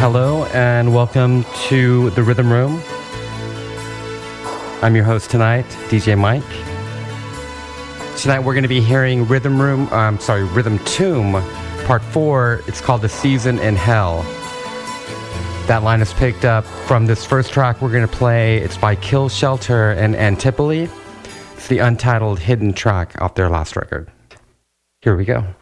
Hello and welcome to the Rhythm Room. I'm your host tonight, DJ Mike. Tonight we're going to be hearing Rhythm Tomb, Part 4. It's called The Season in Hell. That line is picked up from this first track we're going to play. It's by Kill Shelter and Antipoli. It's the untitled hidden track off their last record. Here we go.